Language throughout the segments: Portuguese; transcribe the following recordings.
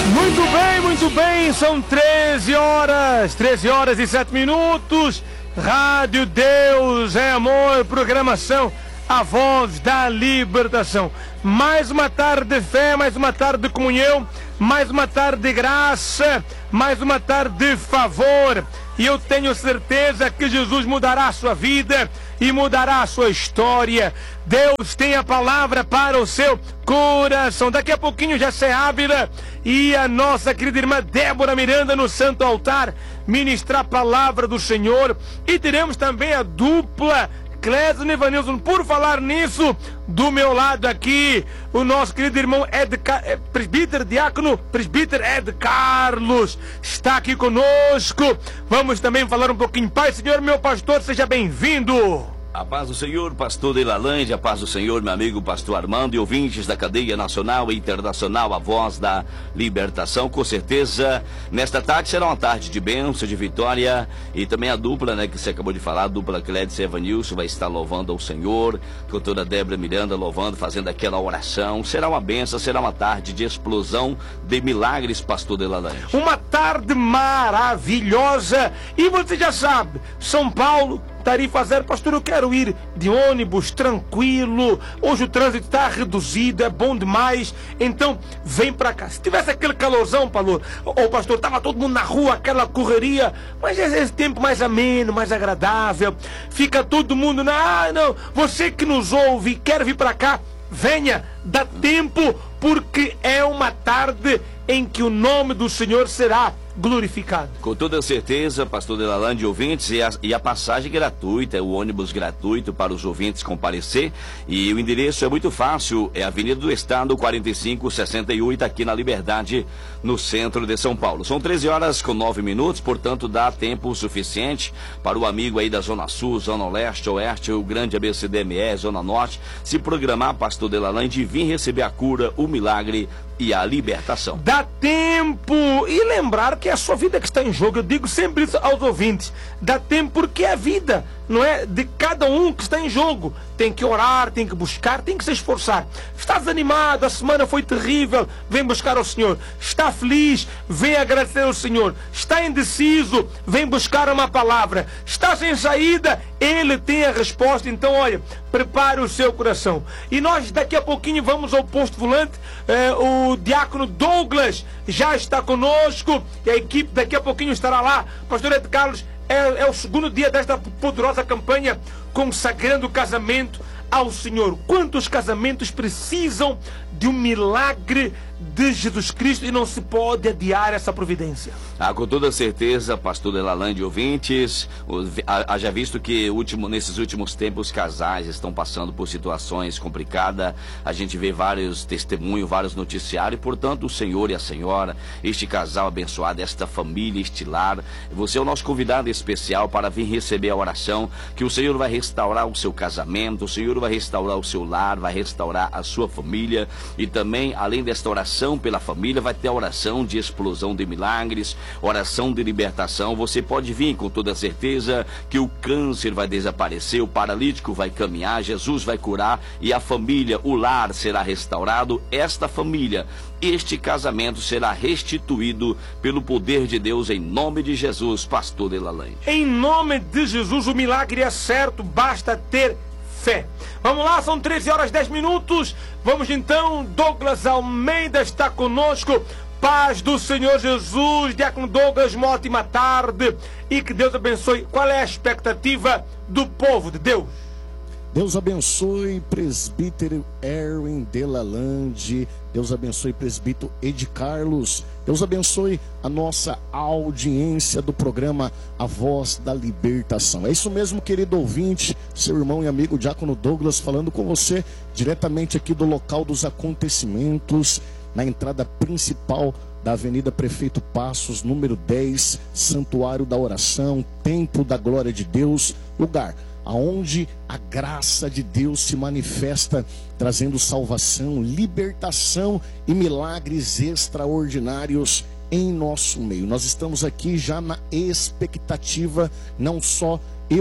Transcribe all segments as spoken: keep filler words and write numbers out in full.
Muito bem, muito bem, são treze horas, treze horas e sete minutos. Rádio Deus é Amor, programação A Voz da Libertação. Mais uma tarde de fé, mais uma tarde de comunhão, mais uma tarde de graça, mais uma tarde de favor. E eu tenho certeza que Jesus mudará a sua vida e mudará a sua história. Deus tem a palavra para o seu coração. Daqui a pouquinho já se Ávila e a nossa querida irmã Débora Miranda no Santo Altar ministrar a palavra do Senhor. E teremos também a dupla Clésio e Evanilson. Por falar nisso, do meu lado aqui, o nosso querido irmão Ed, é, presbítero, diácono, presbítero Ed Carlos, está aqui conosco. Vamos também falar um pouquinho. Pai, Senhor, meu pastor, seja bem-vindo. A paz do Senhor, pastor Delalande, a paz do Senhor, meu amigo pastor Armando e ouvintes da cadeia nacional e internacional, a Voz da Libertação. Com certeza, nesta tarde será uma tarde de bênção, de vitória, e também a dupla, né, que você acabou de falar, a dupla Clédio e Evanilson vai estar louvando ao Senhor, com toda a Débora Miranda louvando, fazendo aquela oração. Será uma bênção, será uma tarde de explosão de milagres, pastor Delalande. Uma tarde maravilhosa, e você já sabe, São Paulo, Tarifa zero, pastor, eu quero ir de ônibus, tranquilo. Hoje o trânsito está reduzido, é bom demais. Então, vem pra cá. Se tivesse aquele calorzão, Paulo, ô pastor, tava todo mundo na rua, aquela correria, mas esse, esse tempo mais ameno, mais agradável. Fica todo mundo na... Ah, não, você que nos ouve e quer vir pra cá, venha, dá tempo, porque é uma tarde em que o nome do Senhor será glorificado. Com toda certeza, pastor Delalande, ouvintes, e a, e a passagem gratuita, o ônibus gratuito para os ouvintes comparecer, e o endereço é muito fácil, é Avenida do Estado quarenta e cinco sessenta e oito, aqui na Liberdade, no centro de São Paulo. São treze horas com nove minutos, portanto dá tempo suficiente para o amigo aí da Zona Sul, Zona Leste, Oeste, o grande A B C D M E, Zona Norte, se programar, pastor Delalande, e vir receber a cura, o milagre e a libertação. Dá tempo! E lembrar que é a sua vida que está em jogo. Eu digo sempre isso aos ouvintes. Dá tempo porque é a vida, não é? De cada um que está em jogo. Tem que orar, tem que buscar, tem que se esforçar. Está desanimado, a semana foi terrível, vem buscar ao Senhor. Está feliz, vem agradecer ao Senhor. Está indeciso, vem buscar uma palavra. Está sem saída, Ele tem a resposta. Então, olha, prepare o seu coração. E nós daqui a pouquinho vamos ao posto volante. É, o diácono Douglas já está conosco e a equipe daqui a pouquinho estará lá. Pastor Ed Carlos, é, é o segundo dia desta poderosa campanha consagrando o casamento ao Senhor. Quantos casamentos precisam de um milagre de Jesus Cristo e não se pode adiar essa providência? Ah, com toda certeza, pastor Delalande, ouvintes, haja visto que último, nesses últimos tempos os casais estão passando por situações complicadas. A gente vê vários testemunhos, vários noticiários, e portanto o Senhor e a Senhora, este casal abençoado, esta família, este lar, você é o nosso convidado especial para vir receber a oração, que o Senhor vai restaurar o seu casamento, o Senhor vai restaurar o seu lar, vai restaurar a sua família. E também, além desta oração pela família, vai ter a oração de explosão de milagres, oração de libertação. Você pode vir com toda certeza que o câncer vai desaparecer, o paralítico vai caminhar, Jesus vai curar e a família, o lar será restaurado. Esta família, este casamento será restituído pelo poder de Deus, em nome de Jesus, pastor Delalande. Em nome de Jesus, o milagre é certo, basta ter fé. Vamos lá, são treze horas e dez minutos. Vamos então, Douglas Almeida está conosco. Paz do Senhor Jesus, diácono Douglas, uma ótima tarde e que Deus abençoe. Qual é a expectativa do povo de Deus? Deus abençoe presbítero Erwin Delalande, Deus abençoe presbítero Ed Carlos, Deus abençoe a nossa audiência do programa A Voz da Libertação. É isso mesmo, querido ouvinte, seu irmão e amigo diácono Douglas falando com você diretamente aqui do local dos acontecimentos, na entrada principal da Avenida Prefeito Passos, número dez, Santuário da Oração, Templo da Glória de Deus, lugar aonde a graça de Deus se manifesta, trazendo salvação, libertação e milagres extraordinários em nosso meio. Nós estamos aqui já na expectativa, não só eu,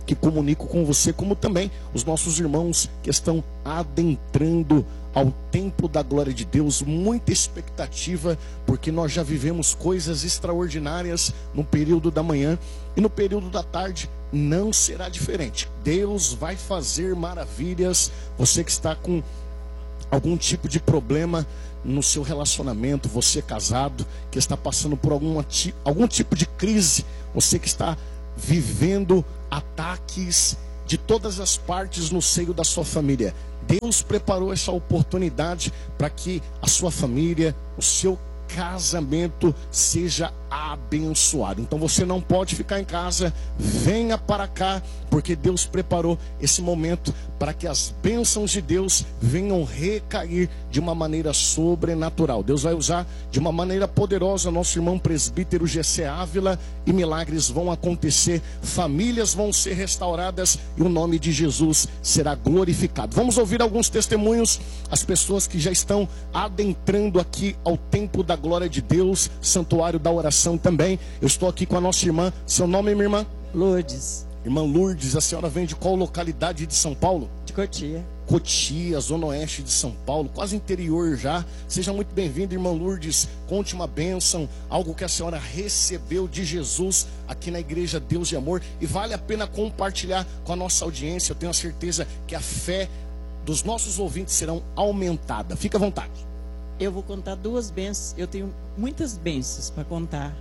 que comunico com você, como também os nossos irmãos que estão adentrando ao templo da glória de Deus. Muita expectativa, porque nós já vivemos coisas extraordinárias no período da manhã, e no período da tarde não será diferente. Deus vai fazer maravilhas. Você que está com algum tipo de problema no seu relacionamento, você casado, que está passando por alguma, algum tipo de crise, você que está vivendo ataques de todas as partes no seio da sua família, Deus preparou essa oportunidade para que a sua família, o seu casamento seja abençoado. Então você não pode ficar em casa, venha para cá, porque Deus preparou esse momento para que as bênçãos de Deus venham recair de uma maneira sobrenatural. Deus vai usar de uma maneira poderosa nosso irmão presbítero G C Ávila, e milagres vão acontecer, famílias vão ser restauradas e o nome de Jesus será glorificado. Vamos ouvir alguns testemunhos, as pessoas que já estão adentrando aqui ao templo da glória de Deus, santuário da oração também. Eu estou aqui com a nossa irmã. Seu nome, minha irmã? Lourdes. Irmã Lourdes, a senhora vem de qual localidade de São Paulo? De Cotia. Cotia, zona oeste de São Paulo, quase interior já. Seja muito bem-vinda, irmã Lourdes. Conte uma bênção, algo que a senhora recebeu de Jesus aqui na igreja Deus de Amor, e vale a pena compartilhar com a nossa audiência. Eu tenho a certeza que a fé dos nossos ouvintes serão aumentada. Fica à vontade. Eu vou contar duas bênçãos. Eu tenho muitas bênçãos para contar,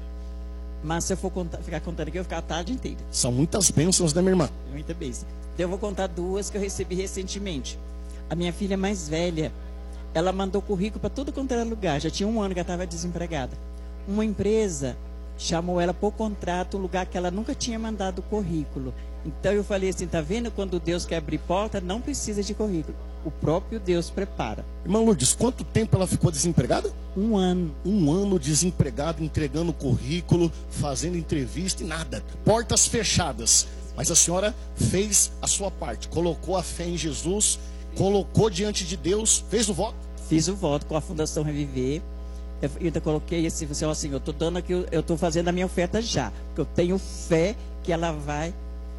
mas se eu for contar, ficar contando aqui, eu vou ficar a tarde inteira. São muitas bênçãos, né, minha irmã? Muita bênção. Então eu vou contar duas que eu recebi recentemente. A minha filha mais velha, ela mandou currículo para tudo quanto era lugar. Já tinha um ano que ela estava desempregada. Uma empresa chamou ela por contrato, um lugar que ela nunca tinha mandado currículo. Então eu falei assim, tá vendo? Quando Deus quer abrir porta, não precisa de currículo. O próprio Deus prepara. Irmã Lourdes, quanto tempo ela ficou desempregada? Um ano. Um ano desempregada, entregando currículo, fazendo entrevista e nada. Portas fechadas. Mas a senhora fez a sua parte. Colocou a fé em Jesus, colocou diante de Deus, fez o voto. Fiz o voto com a Fundação Reviver. Eu ainda coloquei esse, assim, eu estou dando aqui, eu estou fazendo a minha oferta já. Porque eu tenho fé que ela vai,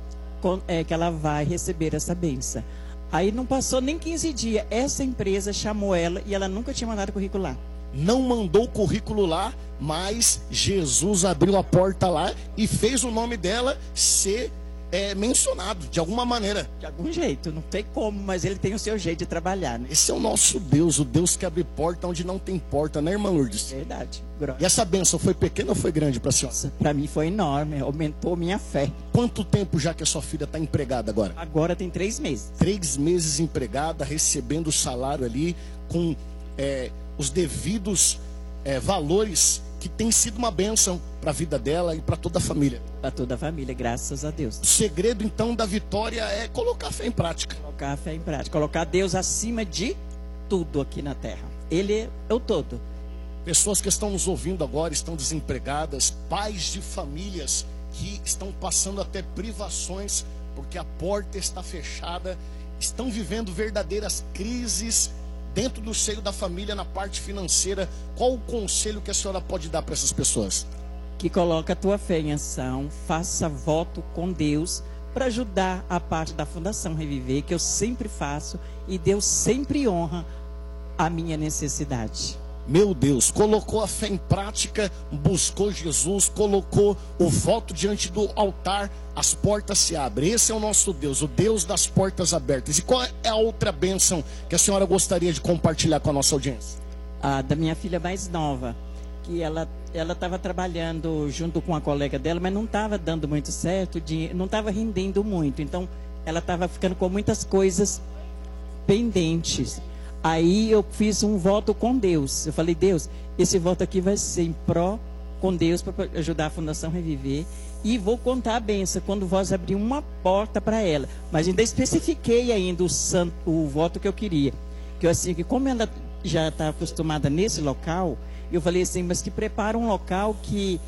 é, que ela vai receber essa bênção. Aí não passou nem quinze dias, essa empresa chamou ela e ela nunca tinha mandado currículo lá. Não mandou o currículo lá, mas Jesus abriu a porta lá e fez o nome dela ser é, mencionado de alguma maneira. De algum jeito, não tem como, mas ele tem o seu jeito de trabalhar, né? Esse é o nosso Deus, o Deus que abre porta onde não tem porta, né, irmã Lourdes? Verdade. E essa bênção foi pequena ou foi grande para a senhora? Para mim foi enorme, aumentou minha fé. Quanto tempo já que a sua filha está empregada agora? Agora tem três meses. Três meses empregada, recebendo o salário ali, com é, os devidos é, valores, que tem sido uma bênção para a vida dela e para toda a família. Para toda a família, graças a Deus. O segredo, então, da vitória é colocar a fé em prática. Colocar a fé em prática, colocar Deus acima de tudo aqui na terra. Ele é o todo. Pessoas que estão nos ouvindo agora, estão desempregadas, pais de famílias que estão passando até privações, porque a porta está fechada, estão vivendo verdadeiras crises dentro do seio da família, na parte financeira. Qual o conselho que a senhora pode dar para essas pessoas? Que coloca a tua fé em ação, faça voto com Deus para ajudar a parte da Fundação Reviver, que eu sempre faço, e Deus sempre honra a minha necessidade. Meu Deus, colocou a fé em prática, buscou Jesus, colocou o voto diante do altar, as portas se abrem. Esse é o nosso Deus, o Deus das portas abertas. E qual é a outra bênção que a senhora gostaria de compartilhar com a nossa audiência? A da minha filha mais nova, que ela ela estava trabalhando junto com a colega dela, mas não estava dando muito certo, de, não estava rendendo muito. Então, ela estava ficando com muitas coisas pendentes. Aí eu fiz um voto com Deus. Eu falei, Deus, esse voto aqui vai ser em pró com Deus para ajudar a Fundação Reviver. E vou contar a benção quando vós abrir uma porta para ela. Mas ainda especifiquei ainda o, santo, o voto que eu queria. Que eu assim, que como ela já está acostumada nesse local, eu falei assim, mas que prepara um local que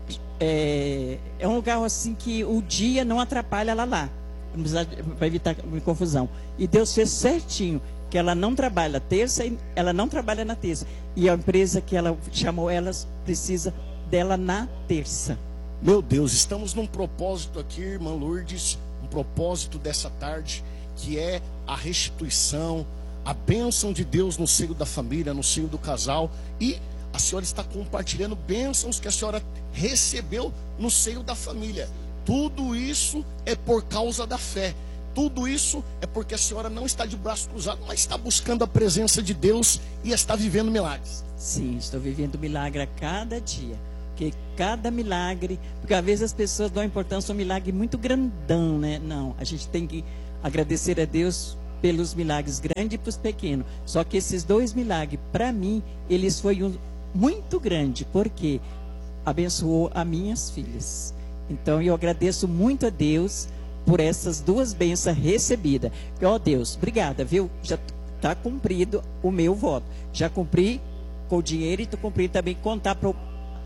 é, é um lugar assim que o dia não atrapalha ela lá. Para evitar confusão. E Deus fez certinho. Que ela não trabalha terça, ela não trabalha na terça. E a empresa que ela chamou, elas precisa dela na terça. Meu Deus, estamos num propósito aqui, irmã Lourdes, propósito dessa tarde, que é a restituição, a bênção de Deus no seio da família, no seio do casal. E a senhora está compartilhando bênçãos que a senhora recebeu no seio da família. Tudo isso é por causa da fé. Tudo isso é porque a senhora não está de braço cruzado, mas está buscando a presença de Deus e está vivendo milagres. Sim, estou vivendo milagre a cada dia. Porque cada milagre, porque às vezes as pessoas dão importância a um milagre muito grandão, né? Não, a gente tem que agradecer a Deus pelos milagres grandes e para os pequenos. Só que esses dois milagres, para mim, eles foram muito grandes, porque abençoou as minhas filhas. Então eu agradeço muito a Deus por essas duas bênçãos recebidas. Ó Deus, obrigada, viu? Já está cumprido o meu voto. Já cumpri com o dinheiro e estou cumprindo também contar para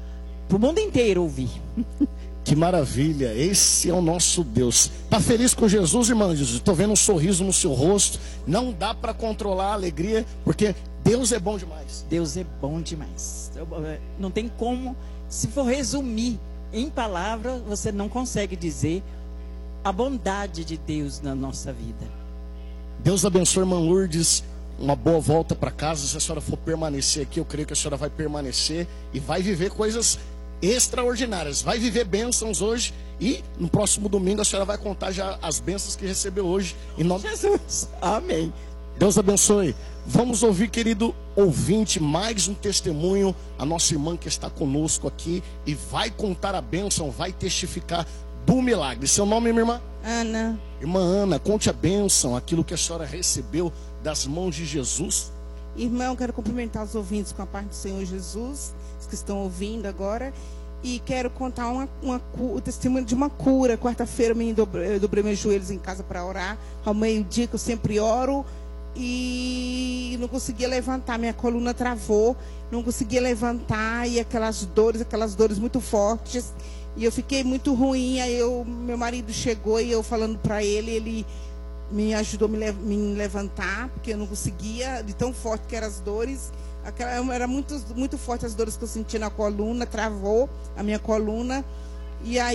o mundo inteiro ouvir. Que maravilha, esse é o nosso Deus. Está feliz com Jesus, irmã? Estou vendo um sorriso no seu rosto. Não dá para controlar a alegria, porque Deus é bom demais. Deus é bom demais. Não tem como, se for resumir em palavras, você não consegue dizer a bondade de Deus na nossa vida. Deus abençoe, irmã Lourdes. Uma boa volta para casa. Se a senhora for permanecer aqui, eu creio que a senhora vai permanecer e vai viver coisas extraordinárias. Vai viver bênçãos hoje. E no próximo domingo a senhora vai contar já as bênçãos que recebeu hoje. Em nome de Jesus. Amém. Deus abençoe. Vamos ouvir, querido ouvinte, mais um testemunho. A nossa irmã que está conosco aqui e vai contar a bênção, vai testificar do milagre. Seu nome, minha irmã? Ana. Irmã Ana, conte a bênção, aquilo que a senhora recebeu das mãos de Jesus. Irmão, quero cumprimentar os ouvintes com a parte do Senhor Jesus, os que estão ouvindo agora. E quero contar uma, uma, o testemunho de uma cura. Quarta-feira eu dobrei, eu dobrei meus joelhos em casa para orar. Ao meio-dia, que eu sempre oro. E não conseguia levantar, minha coluna travou. Não conseguia levantar. E aquelas dores, aquelas dores muito fortes. E eu fiquei muito ruim. Aí eu, meu marido chegou e eu falando para ele, ele me ajudou a me, me levantar, porque eu não conseguia, de tão forte que eram as dores. Aquela, era muito, muito forte as dores que eu sentia na coluna, travou a minha coluna. E aí